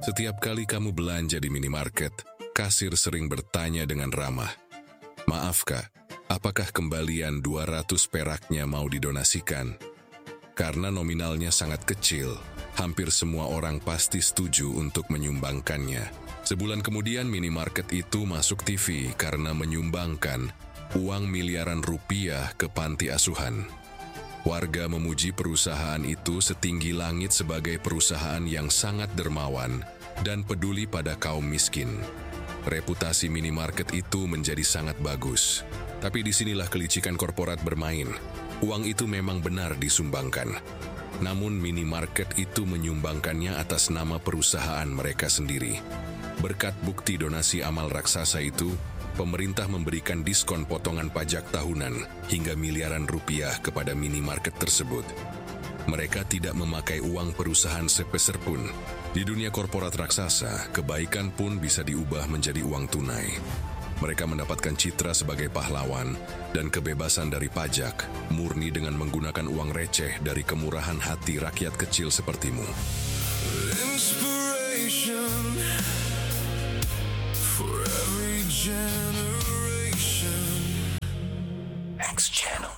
Setiap kali kamu belanja di minimarket, kasir sering bertanya dengan ramah, "Maaf kak, apakah kembalian 200 peraknya mau didonasikan?" Karena nominalnya sangat kecil, hampir semua orang pasti setuju untuk menyumbangkannya. Sebulan kemudian minimarket itu masuk TV karena menyumbangkan uang miliaran rupiah ke panti asuhan. Warga memuji perusahaan itu setinggi langit sebagai perusahaan yang sangat dermawan dan peduli pada kaum miskin. Reputasi minimarket itu menjadi sangat bagus. Tapi disinilah kelicikan korporat bermain. Uang itu memang benar disumbangkan. Namun minimarket itu menyumbangkannya atas nama perusahaan mereka sendiri. Berkat bukti donasi amal raksasa itu, pemerintah memberikan diskon potongan pajak tahunan hingga miliaran rupiah kepada minimarket tersebut. Mereka tidak memakai uang perusahaan sepeser pun. Di dunia korporat raksasa, kebaikan pun bisa diubah menjadi uang tunai. Mereka mendapatkan citra sebagai pahlawan dan kebebasan dari pajak, murni dengan menggunakan uang receh dari kemurahan hati rakyat kecil sepertimu. Inspiration for every generation. X Channel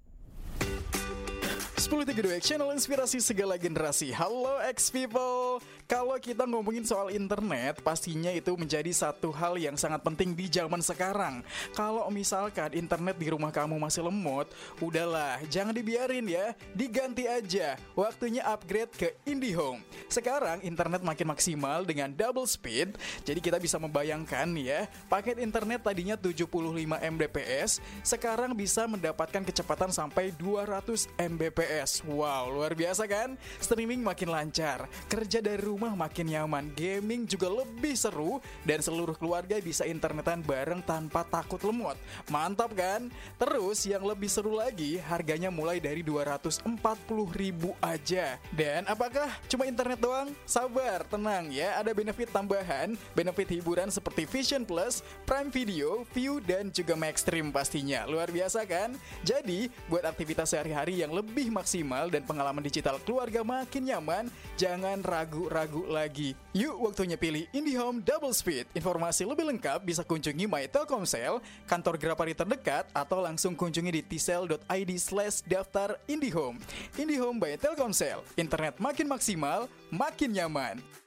1032 Channel inspirasi segala generasi. Halo X people. Kalau kita ngomongin soal internet, pastinya itu menjadi satu hal yang sangat penting di zaman sekarang. Kalau misalkan internet di rumah kamu masih lemot, udahlah, jangan dibiarin ya, diganti aja. Waktunya upgrade ke IndiHome. Sekarang internet makin maksimal dengan double speed. Jadi kita bisa membayangkan ya, paket internet tadinya 75 Mbps, sekarang bisa mendapatkan kecepatan sampai 200 Mbps. Wow, luar biasa kan? Streaming makin lancar, kerja dari rumah makin nyaman, gaming juga lebih seru, dan seluruh keluarga bisa internetan bareng tanpa takut lemot. Mantap kan? Terus yang lebih seru lagi, harganya mulai dari 240.000 aja. Dan apakah cuma internet doang? Sabar, tenang ya, ada benefit tambahan, benefit hiburan seperti Vision Plus, Prime Video, View, dan juga Maxstream pastinya. Luar biasa kan? Jadi, buat aktivitas sehari-hari yang lebih maksimal dan pengalaman digital keluarga makin nyaman, jangan ragu-ragu lagi. Yuk, waktunya pilih IndiHome Double Speed. Informasi lebih lengkap bisa kunjungi My Telkomsel, kantor Grapari terdekat, atau langsung kunjungi di tsel.id/daftar IndiHome. IndiHome by Telkomsel. Internet makin maksimal, makin nyaman.